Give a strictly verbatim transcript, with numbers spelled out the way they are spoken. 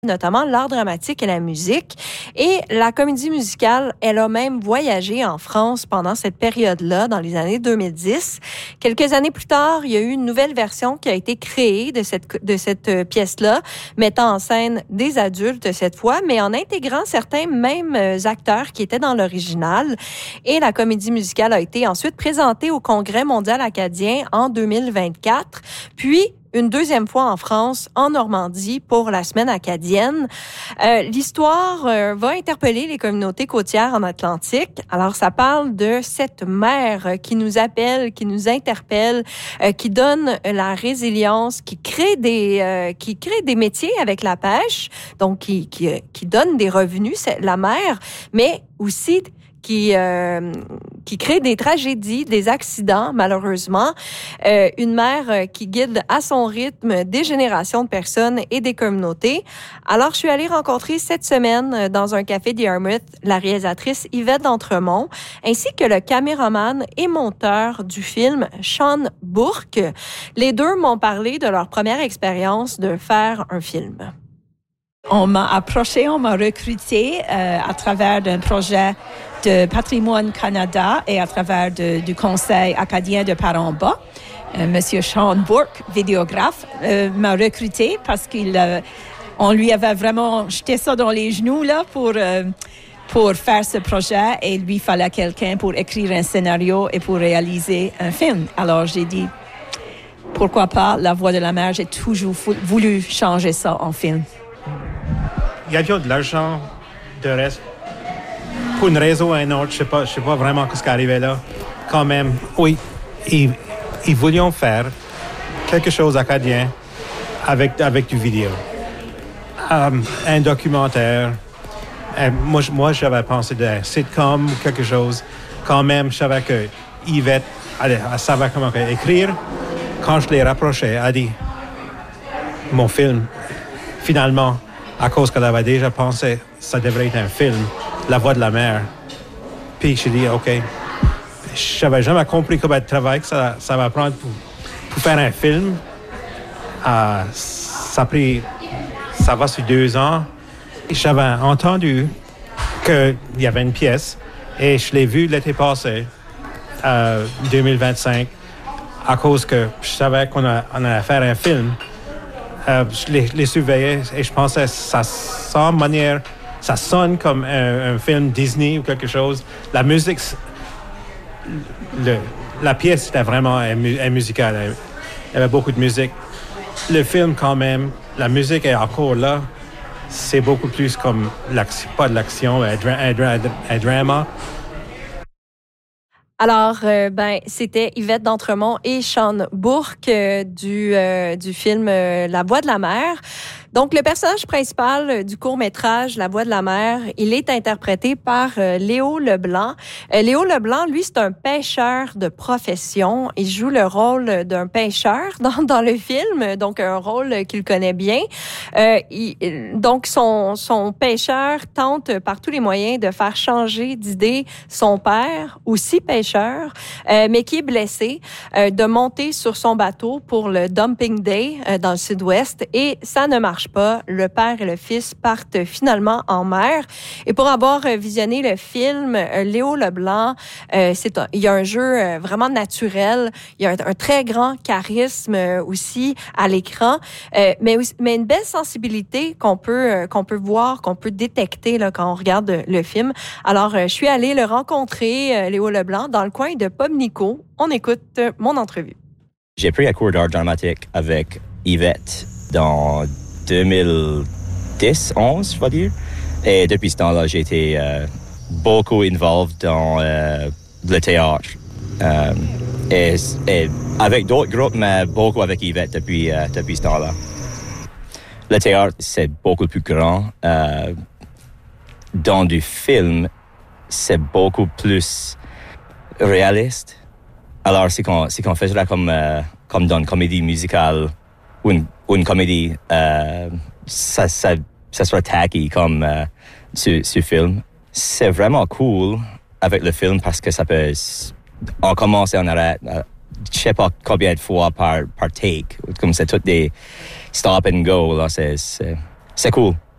notamment l'art dramatique et la musique. Et la comédie musicale, elle a même voyagé en France pendant cette période-là, dans les années deux mille dix. Quelques années plus tard, il y a eu une nouvelle version qui a été créée de cette, de cette pièce-là, mettant en scène des adultes cette fois, mais en intégrant certains mêmes acteurs qui étaient dans l'original. Et la comédie musicale a été ensuite présentée au Congrès mondial acadien en deux mille vingt-quatre, puis une deuxième fois en France, en Normandie, pour la semaine acadienne. Euh, l'histoire euh, va interpeller les communautés côtières en Atlantique. Alors, ça parle de cette mer qui nous appelle, qui nous interpelle, euh, qui donne la résilience, qui crée des, euh, qui crée des métiers avec la pêche, donc qui, qui, qui donne des revenus, c'est la mer, mais aussi qui euh, qui crée des tragédies, des accidents, malheureusement. Euh, une mer euh, qui guide à son rythme des générations de personnes et des communautés. Alors, je suis allée rencontrer cette semaine euh, dans un café de Yarmouth la réalisatrice Yvette d'Entremont, ainsi que le caméraman et monteur du film, Sean Bourque. Les deux m'ont parlé de leur première expérience de faire un film. On m'a approché, on m'a recruté euh, à travers d'un projet de Patrimoine Canada et à travers de, du Conseil acadien de Parents-Bas. Euh, Monsieur Sean Bourque, vidéographe, euh, m'a recruté parce qu'il, euh, on lui avait vraiment jeté ça dans les genoux là pour euh, pour faire ce projet et lui fallait quelqu'un pour écrire un scénario et pour réaliser un film. Alors j'ai dit pourquoi pas La Voix de la mer. J'ai toujours voulu changer ça en film. Il y a de l'argent de reste. Pour une raison ou une autre, je ne sais pas, je sais pas vraiment ce qui est arrivé là. Quand même, oui, ils, ils voulaient faire quelque chose acadien avec, avec du vidéo. Um, un documentaire. Um, moi, moi, j'avais pensé d'un sitcom ou quelque chose. Quand même, je savais que Yvette, elle, elle savait comment écrire. Quand je l'ai rapproché, elle a dit mon film, finalement, à cause qu'elle avait déjà pensé, ça devrait être un film, La Voix de la mer. Puis j'ai dit, OK. Je n'avais jamais compris combien de travail que ça, ça va prendre pour, pour faire un film. Euh, ça a pris, ça va sur deux ans. J'avais entendu qu'il y avait une pièce et je l'ai vue l'été passé, euh, deux mille vingt-cinq, à cause que je savais qu'on a, on allait faire un film. Euh, je les, les surveillais et je pensais que ça sonne manière, ça sonne comme un, un film Disney ou quelque chose. La musique, le, la pièce était vraiment un, un musical. Il y avait beaucoup de musique. Le film, quand même, la musique est encore là. C'est beaucoup plus comme l'action, pas de l'action, un, dra- un, dra- un drama. Alors, euh, ben, c'était Yvette d'Entremont et Sean Bourque euh, du euh, du film euh, La Voix de la mer. Donc, le personnage principal du court-métrage La Voix de la mer, il est interprété par euh, Léo Leblanc. Euh, Léo Leblanc, lui, c'est un pêcheur de profession. Il joue le rôle d'un pêcheur dans, dans le film, donc un rôle qu'il connaît bien. Euh, il, donc, son, son pêcheur tente par tous les moyens de faire changer d'idée son père, aussi pêcheur, euh, mais qui est blessé, euh, de monter sur son bateau pour le Dumping Day euh, dans le sud-ouest. Et ça ne marche pas. Le père et le fils partent finalement en mer. Et pour avoir visionné le film, Léo Leblanc, euh, c'est un, il y a un jeu euh, vraiment naturel. Il y a un, un très grand charisme euh, aussi à l'écran, euh, mais aussi, mais une belle sensibilité qu'on peut euh, qu'on peut voir, qu'on peut détecter là quand on regarde le film. Alors, euh, je suis allée le rencontrer, euh, Léo Leblanc, dans le coin de Pomnico. On écoute euh, mon entrevue. J'ai pris un cours d'art dramatique avec Yvette dans deux mille dix, onze, je vais dire. Et depuis ce temps-là, j'ai été euh, beaucoup involved dans euh, le théâtre. Euh, et, et avec d'autres groupes, mais beaucoup avec Yvette depuis, euh, depuis ce temps-là. Le théâtre, c'est beaucoup plus grand. Euh, dans du film, c'est beaucoup plus réaliste. Alors, c'est qu'on, c'est qu'on fait ça comme, euh, comme dans une comédie musicale ou une, ou une comédie, euh, ça, ça, ça sera tacky comme euh, ce, ce film. C'est vraiment cool avec le film parce que ça peut... On commence et on arrête. Euh, je sais pas combien de fois par, par take. Comme c'est tout des stop and go. Là, c'est, c'est, c'est cool.